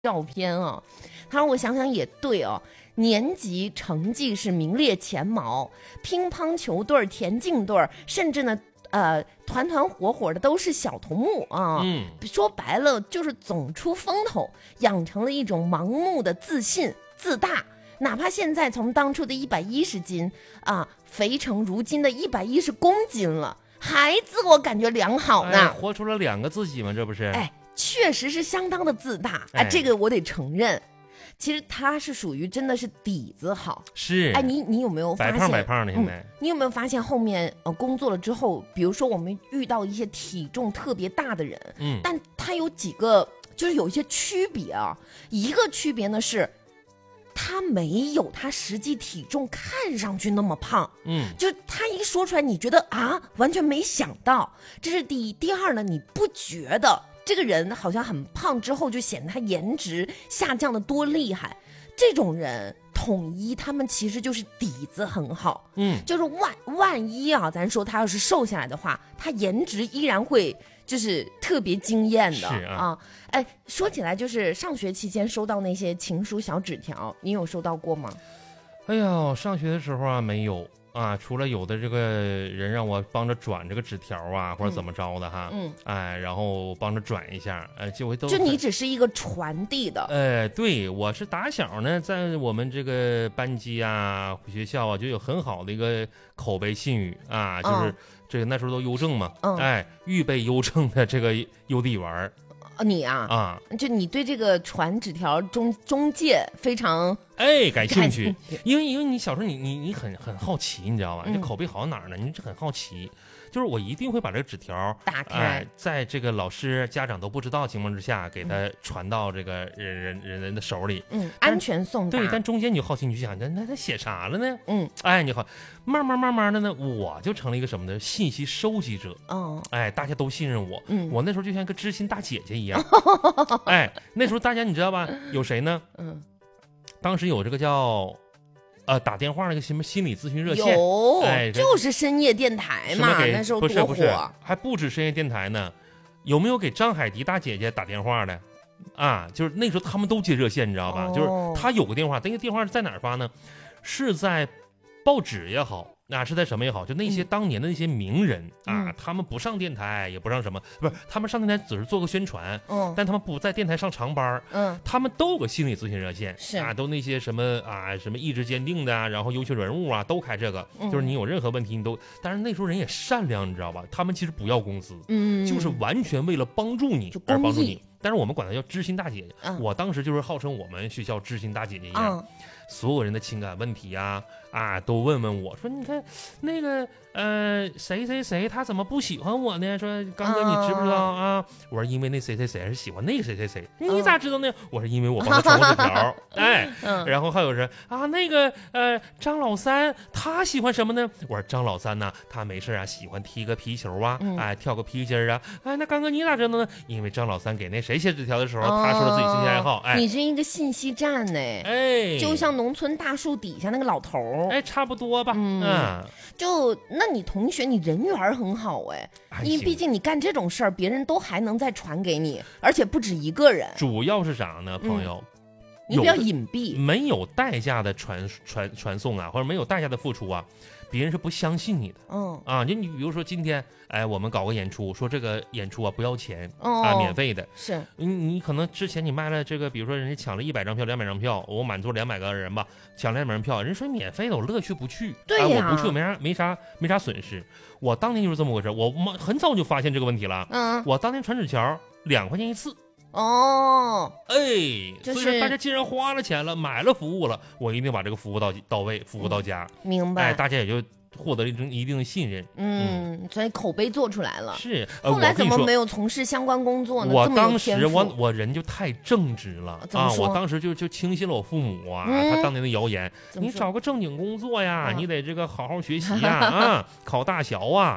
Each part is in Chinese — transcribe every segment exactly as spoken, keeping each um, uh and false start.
照片啊。他说我想想也对哦，年级成绩是名列前茅，乒乓球队、田径队，甚至呢呃团团伙伙的都是小头目啊。 嗯， 说白了就是总出风头，养成了一种盲目的自信自大。哪怕现在从当初的一百一十斤啊肥成如今的一百一十公斤了，还自我感觉良好呢。 哎，活出了两个自己嘛，这不是？ 哎，确实是相当的自大。哎， 哎这个我得承认。其实他是属于真的是底子好。 是。 哎，你你有没有发现白胖白胖的现在、 嗯？你有没有发现后面呃工作了之后，比如说我们遇到一些体重特别大的人， 嗯， 但他有几个就是有一些区别啊。一个区别呢是。他没有他实际体重看上去那么胖， 嗯， 就他一说出来，你觉得啊，完全没想到，这是第一。第二呢，你不觉得这个人好像很胖之后就显得他颜值下降的多厉害？这种人统一他们其实就是底子很好， 嗯， 就是万万一啊，咱说他要是瘦下来的话，他颜值依然会就是特别惊艳的。 是啊。 啊哎，说起来，就是上学期间收到那些情书小纸条，你有收到过吗？ 哎呀，上学的时候啊，没有啊，除了有的这个人让我帮着转这个纸条啊，或者怎么着的哈， 嗯， 哎，然后帮着转一下，哎，就会都就你只是一个传递的。 哎，对，我是打小呢，在我们这个班级啊、学校啊，就有很好的一个口碑信誉啊，就是、 嗯、 这个那时候都邮政嘛， 嗯、 哎，预备邮政的这个邮递员。 你啊啊， 就你对这个传纸条中中介非常哎感兴趣，因为因为你小时候你你你很很好奇，你知道吧？嗯、这口碑好哪儿呢？你很好奇，就是我一定会把这个纸条打开， 哎，在这个老师家长都不知道情况之下，给他传到这个人人人人的手里， 嗯，安全送达。 对，但中间你就好奇，你就想，那那他写啥了呢？ 嗯， 哎，你好，慢慢慢慢的呢，我就成了一个什么呢？信息收集者。 哦， 哎，大家都信任我， 嗯， 我那时候就像一个知心大姐姐一样。哎，那时候大家你知道吧？有谁呢？ 嗯， 当时有这个叫。呃，打电话那个什么心理咨询热线， 有， 哎， 就是深夜电台嘛，那时候多火， 不是不是，还不止深夜电台呢。有没有给张海迪大姐姐打电话的？啊，就是那时候他们都接热线，你知道吧？哦、就是他有个电话，那个电话是在哪儿发呢？是在报纸也好。那是在什么也好，就那些当年的那些名人、嗯、啊，他们不上电台，也不上什么，不是他们上电台只是做个宣传， 嗯， 但他们不在电台上长班， 嗯， 他们都有个心理咨询热线， 是啊，都那些什么啊，什么意志坚定的啊，然后优秀人物啊，都开这个， 嗯、 就是你有任何问题你都，但是那时候人也善良，你知道吧？他们其实不要工资， 嗯， 就是完全为了帮助你而帮助你，但是我们管她叫知心大姐姐、嗯，我当时就是号称我们学校知心大姐姐一样。嗯，所有人的情感问题呀、啊，啊，都问问我说，你看那个呃谁谁谁他怎么不喜欢我呢？说刚哥你知不知道啊？我说因为那谁谁谁是喜欢那个谁谁谁，你咋知道呢？我说因为我帮他传过纸条，哎，然后还有人啊那个呃张老三他喜欢什么呢？我说张老三呢，他没事啊喜欢踢个皮球啊，哎跳个皮筋啊，哎那刚哥你咋知道呢？因为张老三给那谁写纸条的时候，他说了自己兴趣爱好，哎， 你是一个信息站呢， 哎， 就像农村大树底下那个老头儿， 哎，差不多吧， 嗯， 嗯就那你同学你人缘很好哎，因为毕竟你干这种事儿，别人都还能再传给你，而且不止一个人。 主要是啥呢，朋友？ 嗯、你比较隐蔽， 没有代价的传传传送啊，或者没有代价的付出啊，别人是不相信你的。 嗯啊，就你比如说今天，哎，我们搞个演出，说这个演出啊不要钱、 哦、 啊，免费的。 是， 你你可能之前你卖了这个，比如说人家抢了一百张票、两百张票，我满足两百个人吧，抢两百张票，人说免费的，我乐趣不去。 对呀、 啊，我不去，我没啥没啥没啥损失。我当年就是这么回事，我很早就发现这个问题了。 嗯， 我当年传纸条两块钱一次。 哦， 哎， 就是、 所以说大家既然花了钱了，买了服务了，我一定把这个服务到到位，服务到家。 嗯、明白？ 哎，大家也就获得了一定一定的信任。 嗯，嗯所以口碑做出来了。 是，呃、 后来怎么没有从事相关工作呢？ 我当时我我人就太正直了啊！ 我当时就就轻信了我父母啊， 嗯、 他当年的谣言，你找个正经工作呀， 嗯、 你得这个好好学习呀，啊，考大学啊。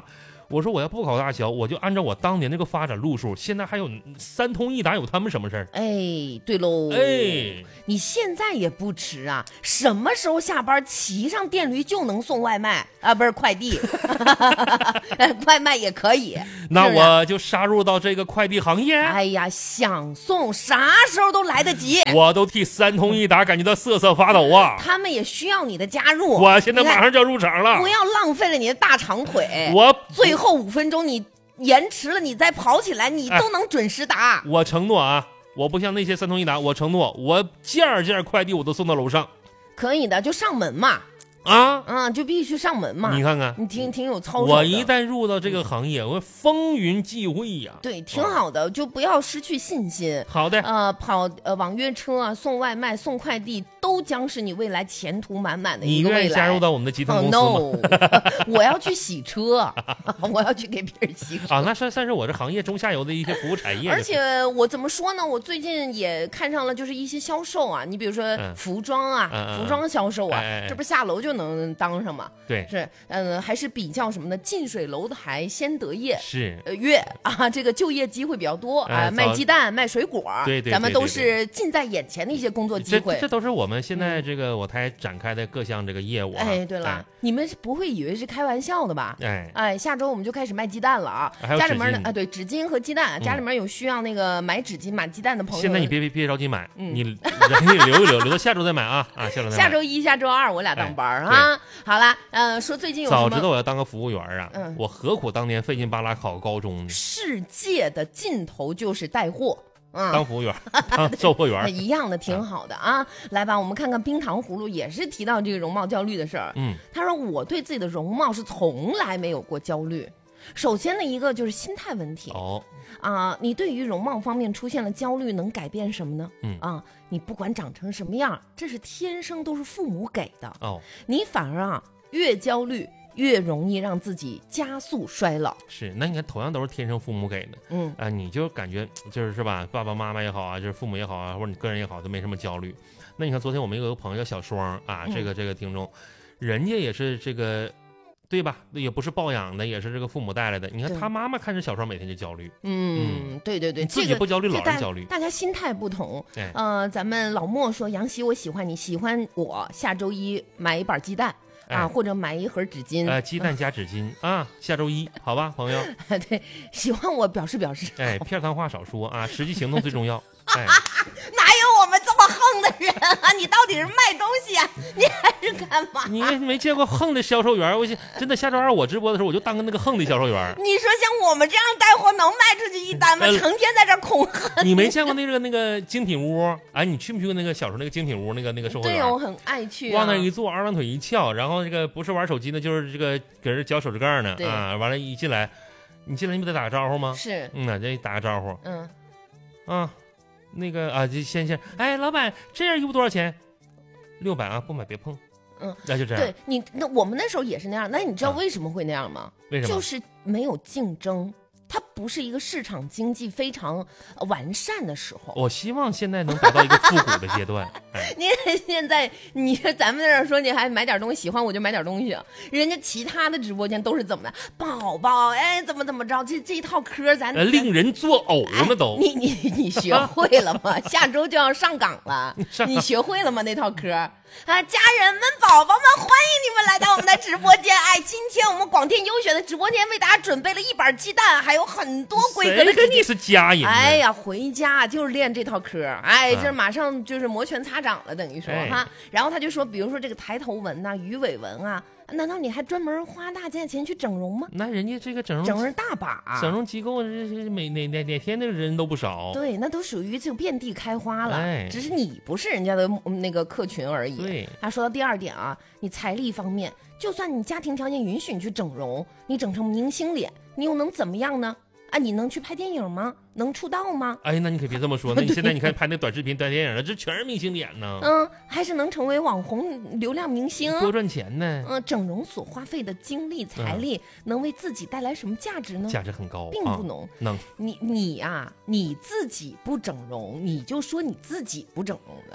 我说我要不考大学，我就按照我当年那个发展路数，现在还有三通一达，有他们什么事儿？ 哎，对喽， 哎， 你现在也不迟啊，什么时候下班骑上电驴就能送外卖啊？不是快递，外卖也可以。 那我就杀入到这个快递行业。 哎呀，想送啥时候都来得及。 我都替三通一达感觉到瑟瑟发抖啊！ 他们也需要你的加入。 我现在马上就要入场了， 不要浪费了你的大长腿。 我最后五分钟你延迟了，你再跑起来，你都能准时达。 哎、我承诺啊，我不像那些三通一达，我承诺，我件件快递我都送到楼上。 可以的，就上门嘛。 啊， 嗯，就必须上门嘛。 你看看， 你挺挺有操守的。 我一旦入到这个行业，我风云际会呀。 对，挺好的，就不要失去信心。 好的， 呃，跑呃网约车啊，送外卖、送快递，都将是你未来前途满满的一个未来。 你愿意加入到我们的集团公司吗？ oh, no 我要去洗车，我要去给别人洗车啊，那算算是我这行业中下游的一些服务产业。 而且我怎么说呢？我最近也看上了，就是一些销售啊，你比如说服装啊， 嗯、 服装销售啊， 哎哎这不是下楼就能当上吗？ 对， 是，嗯、呃，还是比较什么呢？近水楼台先得业， 是， 呃，月啊，这个就业机会比较多啊、呃，卖鸡蛋、卖水果， 对 对, 对， 咱们都是近在眼前的一些工作机会。 这, 这都是我们现在这个我台展开的各项这个业务、啊。 哎，对了，哎、你们不会以为是开玩笑的吧？ 哎哎，下周我们就开始卖鸡蛋了啊！家里面呢啊，对，纸巾和鸡蛋，家里面有需要那个买纸巾、买鸡蛋的朋友。 现在你别别别着急买，嗯、你人家留一留，留到下周再买啊啊！下周再买。 下周一、下周二我俩当班、哎、啊。好了，呃，说最近有什么？ 早知道我要当个服务员啊！ 嗯， 我何苦当年费劲巴拉考高中呢？ 世界的尽头就是带货。嗯， 当服务员，当售货员一样的，挺好的啊。来吧，我们看看冰糖葫芦也是提到这个容貌焦虑的事儿。 嗯， 他说我对自己的容貌是从来没有过焦虑。首先的一个就是心态问题。 哦， 啊，你对于容貌方面出现了焦虑，能改变什么呢？ 嗯啊，你不管长成什么样，这是天生都是父母给的。 哦， 你反而啊越焦虑，越容易让自己加速衰老。 是，那你看，同样都是天生父母给的， 嗯啊、呃，你就感觉就是是吧，爸爸妈妈也好啊，就是父母也好啊，或者你个人也好，都没什么焦虑。那你看，昨天我们有个朋友叫小双啊，这个这个听众，人家也是这个，对吧？也不是抱养的，也是这个父母带来的。你看他妈妈看着小双每天就焦虑， 嗯，对对对， 自己不焦虑， 这个、 老人焦虑， 大家心态不同。 哎、 呃，咱们老莫说，杨希，我喜欢你，喜欢我，下周一买一板鸡蛋。啊， 哎、 或者买一盒纸巾， 呃，鸡蛋加纸巾、嗯、啊，下周一，好吧，朋友。 对，喜欢我表示表示。 哎，片汤话少说啊，实际行动最重要。哎， 哪有我们这么横的人啊？你到底是卖东西啊？你还是干嘛？ 你没见过横的销售员？我真的下周二我直播的时候，我就当个那个横的销售员。 你说像我们这样带货能卖出去一单吗？呃、成天在这恐吓。 你没见过那个那个精品屋？哎，你去没去过那个小时候那个精品屋？那个那个售货员？ 对，我很爱去、啊。 往那一坐，二郎腿一翘，然后这个不是玩手机呢，就是这个搁这嚼手指盖呢啊。完了，一进来，你进来你不得打个招呼吗？ 是， 嗯呐，这打个招呼。 嗯， 啊。那个啊，就先先，哎，老板，这件衣服多少钱？六百啊，不买别碰。 嗯， 那就这样。 对你，那我们那时候也是那样。那你知道为什么会那样吗？ 啊、为什么？ 就是没有竞争，它不是一个市场经济非常完善的时候。 我希望现在能达到一个复古的阶段。哎、 你现在你咱们那儿说你还买点东西，喜欢我就买点东西，人家其他的直播间都是怎么的？宝宝，哎，怎么怎么着？这这一套嗑咱、 呃、令人作呕了都。 哎、你你你学会了吗？下周就要上岗了，你学会了吗？那套嗑啊，家人们、宝宝们，欢迎你们来到我们的直播间。哎，今天我们广电优选的直播间为大家准备了一板鸡蛋，还有很多规格的。 谁跟你是家人？ 哎呀，回家就是练这套嗑，哎，这马上就是摩拳擦掌了，等于说、 哎、 哈。然后他就说，比如说这个抬头纹呐、啊、鱼尾纹啊，难道你还专门花大价钱去整容吗？ 那人家这个整容整容大把， 整容机构每哪哪哪天的人都不少。 对，那都属于就遍地开花了。 哎、 只是你不是人家的那个客群而已。 对。 他说到第二点啊，你财力方面，就算你家庭条件允许你去整容，你整成明星脸，你又能怎么样呢？啊，你能去拍电影吗？能出道吗？ 哎，那你可别这么说。那你现在你看拍那短视频、短电影了，这全是明星脸呢。 嗯，还是能成为网红、流量明星， 多赚钱呢。 嗯，整容所花费的精力、财力，嗯、能为自己带来什么价值呢？ 价值很高， 并不能。 啊、能。 你你呀、啊，你自己不整容，你就说你自己不整容了。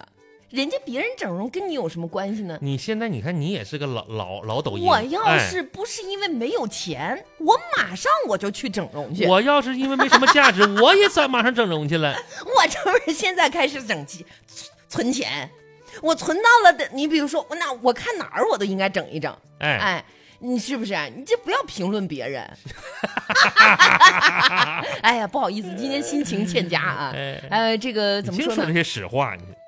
人家别人整容跟你有什么关系呢？ 你现在你看你也是个老老老抖音， 我要是不是因为没有钱，哎、我马上我就去整容去。 我要是因为没什么价值，我也早马上整容去了。 我这不是现在开始整钱存钱，我存到了的，你比如说，那我看哪儿我都应该整一整。 哎哎，你是不是？你这不要评论别人。哎呀，不好意思，今天心情欠佳啊。 哎、 呃，这个怎么说呢？ 净说这些实话，你。